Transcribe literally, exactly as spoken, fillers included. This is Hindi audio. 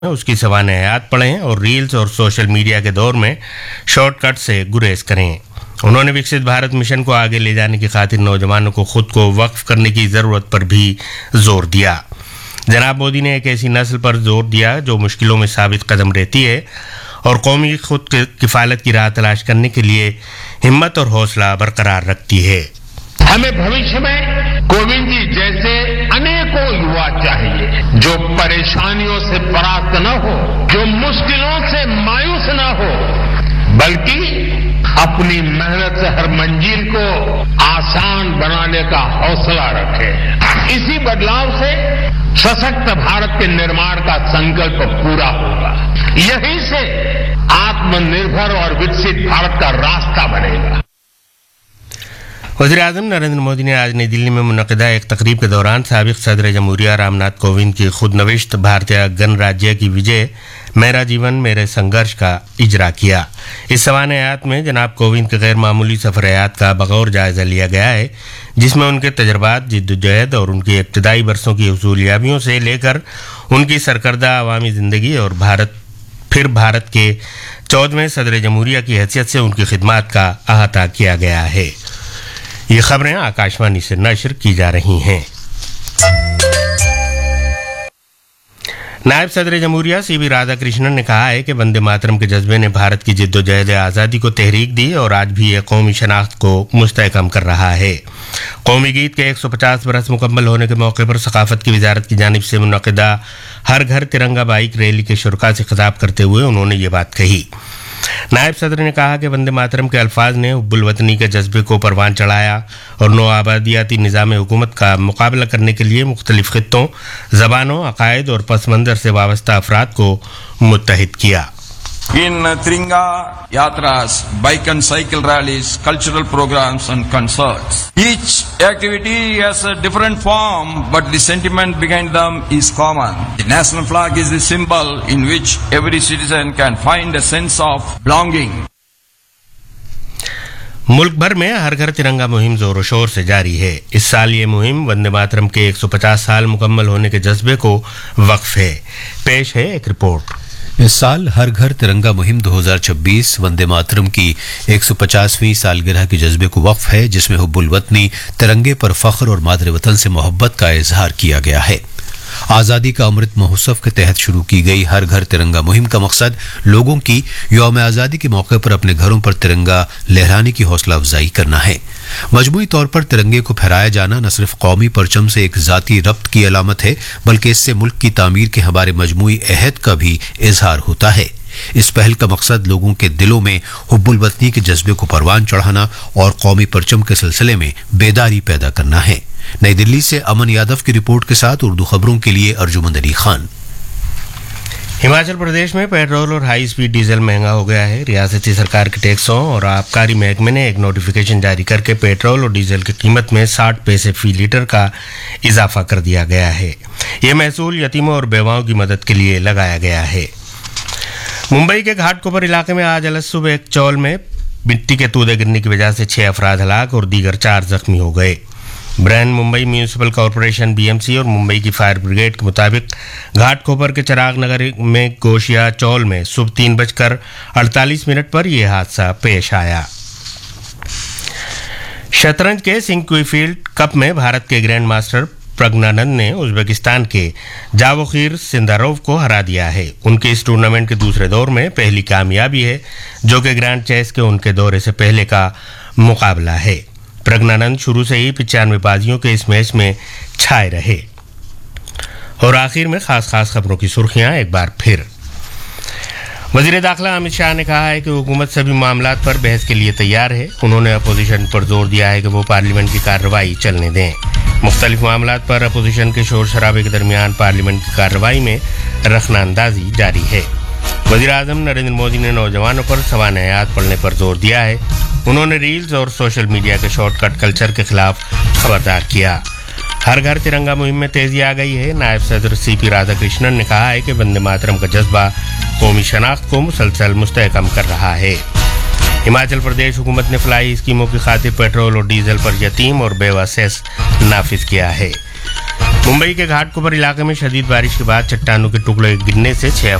उसकी सवाने हयात पढ़ें और रील्स और सोशल मीडिया के दौर में शॉर्टकट से गुरेज करें। उन्होंने विकसित भारत मिशन को आगे ले जाने की खातिर नौजवानों को खुद को वक्फ करने की ज़रूरत पर भी जोर दिया। जनाब मोदी ने एक ऐसी नस्ल पर जोर दिया जो मुश्किलों में साबित कदम रहती है और कौमी खुद किफालत की राह तलाश करने के लिए हिम्मत और हौसला बरकरार रखती है। हमें भविष्य में कोविंद जी जैसे अनेकों युवा चाहिए जो परेशानियों से परास्त न हो, जो मुश्किलों से मायूस न हो, बल्कि अपनी मेहनत से हर मंजिल को आसान बनाने का हौसला रखे। इसी बदलाव से सशक्त भारत के निर्माण का संकल्प पूरा होगा। यहीं से आत्मनिर्भर और विकसित भारत का रास्ता बनेगा। वज़ीर-ए-आज़म नरेंद्र मोदी ने आज नई दिल्ली में मुनक़िदा एक तकरीब के दौरान साबिक़ सदर जमहूरिया रामनाथ कोविंद की खुदनविश्त भारतीय गणराज्य की विजय मेरा जीवन मेरे संघर्ष का इजरा किया। इस सवाने हयात में जनाब कोविंद के गैर मामूली सफ़र हयात का बगौर जायज़ा लिया गया है, जिसमें उनके तजर्बात, जिद्दोजहद और उनकी इब्तदाई बरसों की हुसूलियाबियों से लेकर उनकी सरकर्दा अवामी ज़िंदगी और भारत फिर भारत के चौदहवें सदर जमहूरिया की हैसियत से उनकी खिदमात का अहाता किया गया है। ये खबरें आकाशवाणी से नशर की जा रही हैं। नायब सदर जमहूरिया सी वी राधाकृष्णन ने कहा है कि वंदे मातरम के जज्बे ने भारत की जिद्दोजहद आज़ादी को तहरीक दी और आज भी ये कौमी शनाख्त को मुस्तहकम कर रहा है। कौमी गीत के एक सौ पचास बरस मुकम्मल होने के मौके पर सकाफत की वजारत की जानिब से मुनक़िदा हर घर तिरंगा बाइक रैली के शुरका से खिताब करते हुए उन्होंने ये बात कही। नायब सदर ने कहा कि वंदे मातरम के अल्फाज ने हुब्बुल वतनी के जज्बे को परवान चढ़ाया और नौ आबादियाती निज़ाम हुकूमत का मुकाबला करने के लिए मुख्तलिफ खित्तों, ज़बानों, अकायद और पस मंज़र से वाबस्ता अफराद को मुत्तहिद किया। In Tiringa Yatras, bike and cycle rallies, cultural programs and concerts. Each activity has a different form, but the sentiment behind them is common. The national flag is the symbol in which every citizen can find a sense of belonging. मुल्क भर में हर घर तिरंगा मुहिम जोर शोर से जारी है। इस साल ये मुहिम वंदे मातरम के एक सौ पचास साल मुकम्मल होने के जज्बे को वक्फ है। पेश है एक रिपोर्ट। इस साल हर घर तिरंगा मुहिम दो हज़ार छब्बीस वंदे मातरम की एक सौ पचासवीं सालगिरह के जज्बे को वक्फ है, जिसमें हुब्बुल वतनी, तिरंगे पर फख्र और मादरे वतन से मोहब्बत का इजहार किया गया है। आज़ादी का अमृत महोत्सव के तहत शुरू की गई हर घर तिरंगा मुहिम का मकसद लोगों की यौम आज़ादी के मौके पर अपने घरों पर तिरंगा लहराने की हौसला अफजाई करना है। मजमूई तौर पर तिरंगे को फहराया जाना न सिर्फ कौमी परचम से एक जाती रब्त की अलामत है, बल्कि इससे मुल्क की तामीर के हमारे मजमूई अहद का भी इजहार होता है। इस पहल का मकसद लोगों के दिलों में हुब्बुल वतनी के जज्बे को परवान चढ़ाना और कौमी परचम के सिलसिले में बेदारी पैदा करना है। नई दिल्ली से अमन यादव की रिपोर्ट के साथ उर्दू खबरों के लिए अर्जुमंद अली खान। हिमाचल प्रदेश में पेट्रोल और हाई स्पीड डीजल महंगा हो गया है। रियासती सरकार के टैक्सों और आबकारी महकमे ने एक नोटिफिकेशन जारी करके पेट्रोल और डीजल की कीमत में साठ पैसे फी लीटर का इजाफा कर दिया गया है। ये महसूल यतीमों और बेवाओं की मदद के लिए लगाया गया है। मुंबई के घाटकोपर इलाके में आज अलग सुबह एक चौल में मिट्टी के तूदे गिरने की वजह से छह अफराद हलाक और दीगर चार जख्मी हो गए। Bran Mumbai municipal corporation B M C और मुंबई की फायर ब्रिगेड के मुताबिक घाटकोपर के चिराग नगर में गोशिया चौल में सुबह तीन बजकर अड़तालीस मिनट पर यह हादसा पेश आया। शतरंज के सिंक्वीफील्ड कप में भारत के ग्रैंड मास्टर प्रज्ञानंद ने उज्बेकिस्तान के जावोखिर सिंदारोव को हरा दिया है। उनके इस टूर्नामेंट के दूसरे दौर में पहली कामयाबी है, जो कि ग्रैंड चेस के उनके दौरे से पहले का मुकाबला है। प्रज्ञानंद शुरू से ही पिचानवे बाजियों के इस मैच में छाए रहे। और आखिर में खास खास खबरों की सुर्खियां एक बार फिर। वजीर दाखिला अमित शाह ने कहा है कि हुकूमत सभी मामलात पर बहस के लिए तैयार है। उन्होंने अपोजिशन पर जोर दिया है कि वो पार्लियामेंट की कार्रवाई चलने दें। मुख्तलिफ मामलात पर अपोजिशन के शोर शराबे के दरमियान पार्लियामेंट की कार्रवाई में रखनाअंदाजी जारी है। वज़ीर-ए-आज़म नरेंद्र मोदी ने नौजवानों पर सवाने हयात पढ़ने पर जोर दिया है। उन्होंने रील्स और सोशल मीडिया के शॉर्टकट कल्चर के खिलाफ खबरदार किया। हर घर तिरंगा मुहिम में तेजी आ गई है। नायब सदर सी पी राधाकृष्णन ने कहा है कि वंदे मातरम का जज्बा कौमी शनाख्त को मुसलसल मुस्तहकम कर रहा है। हिमाचल प्रदेश हुकूमत ने फलाई स्कीमों की खातिर पेट्रोल और डीजल पर यतीम और बेवा सेस नाफिज किया है। मुंबई के घाटकोपर इलाके में शदीद बारिश के बाद चट्टानों के टुकड़े गिरने से छह